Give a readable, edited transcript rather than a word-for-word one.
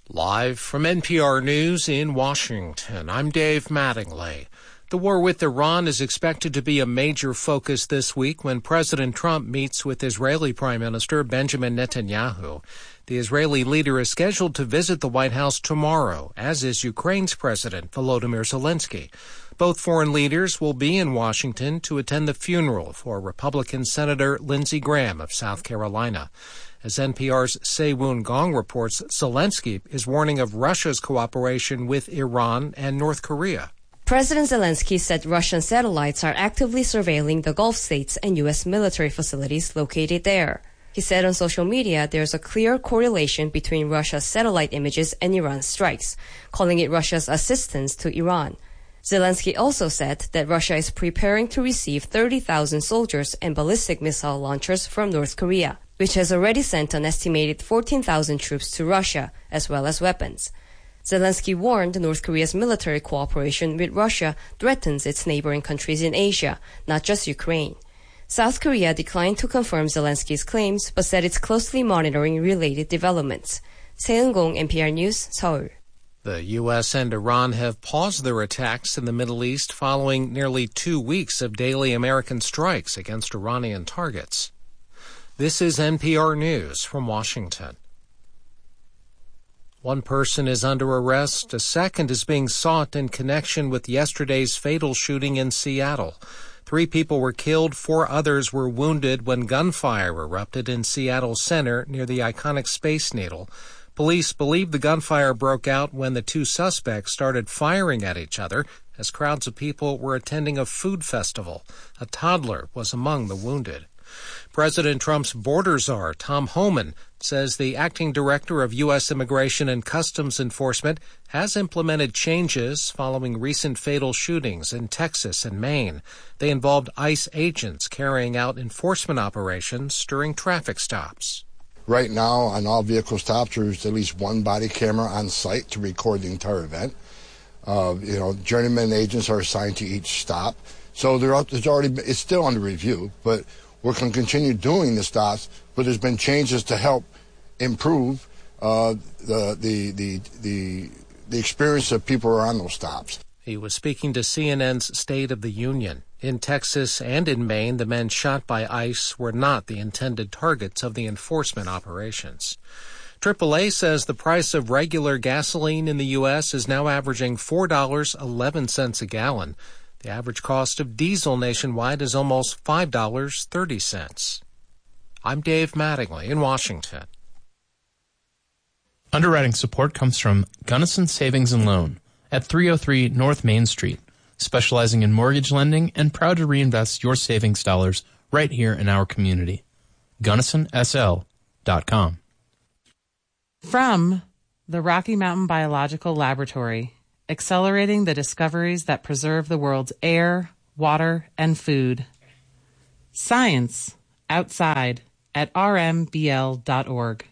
Live from NPR News in Washington, I'm Dave Mattingly. The war with Iran is expected to be a major focus this week when President Trump meets with Israeli Prime Minister Benjamin Netanyahu. The Israeli leader is scheduled to visit the White House tomorrow, as is Ukraine's President Volodymyr Zelensky. Both foreign leaders will be in Washington to attend the funeral for Republican Senator Lindsey Graham of South Carolina. As NPR's Se-Woon Gong reports, Zelensky is warning of Russia's cooperation with Iran and North Korea. President Zelensky said Russian satellites are actively surveilling the Gulf states and U.S. military facilities located there. He said on social media there's a clear correlation between Russia's satellite images and Iran's strikes, calling it Russia's assistance to Iran. Zelensky also said that Russia is preparing to receive 30,000 soldiers and ballistic missile launchers from North Korea, which has already sent an estimated 14,000 troops to Russia, as well as weapons. Zelensky warned North Korea's military cooperation with Russia threatens its neighboring countries in Asia, not just Ukraine. South Korea declined to confirm Zelensky's claims, but said it's closely monitoring related developments. Se-Woon Gong, NPR News, Seoul. The U.S. and Iran have paused their attacks in the Middle East following nearly 2 weeks of daily American strikes against Iranian targets. This is NPR News from Washington. One person is under arrest. A second is being sought in connection with yesterday's fatal shooting in Seattle. 3 people were killed, 4 others were wounded when gunfire erupted in Seattle Center near the iconic Space Needle. Police believe the gunfire broke out when the 2 suspects started firing at each other as crowds of people were attending a food festival. A toddler was among the wounded. President Trump's border czar, Tom Homan, says the acting director of U.S. Immigration and Customs Enforcement has implemented changes following recent fatal shootings in Texas and Maine. They involved ICE agents carrying out enforcement operations during traffic stops. Right now, on all vehicle stops, there's at least one body camera on site to record the entire event. Journeyman agents are assigned to each stop. So it's still under review, but we're going to continue doing the stops, but there's been changes to help improve the experience of people who are on those stops. He was speaking to CNN's State of the Union. In Texas and in Maine, the men shot by ICE were not the intended targets of the enforcement operations. AAA says the price of regular gasoline in the U.S. is now averaging $4.11 a gallon. The average cost of diesel nationwide is almost $5.30. I'm Dave Mattingly in Washington. Underwriting support comes from Gunnison Savings and Loan at 303 North Main Street, specializing in mortgage lending and proud to reinvest your savings dollars right here in our community. GunnisonSL.com. From the Rocky Mountain Biological Laboratory, accelerating the discoveries that preserve the world's air, water, and food. Science outside at rmbl.org.